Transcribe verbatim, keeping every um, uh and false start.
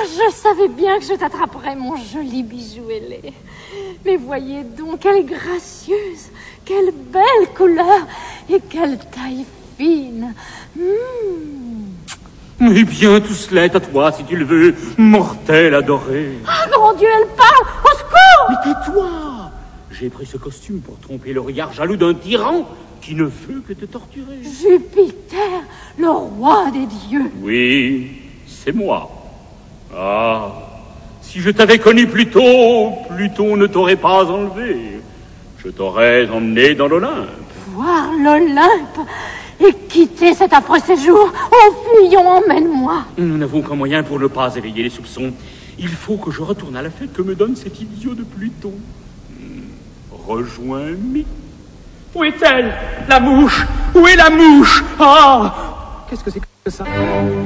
je savais bien que je t'attraperais, mon joli bijou ailé. Mais voyez donc, quelle gracieuse, quelle belle couleur et quelle taille fine. Mmh. Eh bien, tout cela est à toi, si tu le veux, mortel adoré. Ah, mon Dieu, elle parle! Au secours! Mais tais-toi! J'ai pris ce costume pour tromper le regard jaloux d'un tyran qui ne veut que te torturer. Jupiter, le roi des dieux. Oui, c'est moi. Ah, si je t'avais connu plus tôt, Pluton ne t'aurait pas enlevé. Je t'aurais emmené dans l'Olympe. Voir l'Olympe et quitter cet affreux séjour. Oh, fuyons, emmène-moi. Nous n'avons qu'un moyen pour ne pas éveiller les soupçons. Il faut que je retourne à la fête que me donne cet idiot de Pluton. Rejoins-moi. Où est-elle, la mouche? Où est la mouche? Ah, qu'est-ce que c'est que ça?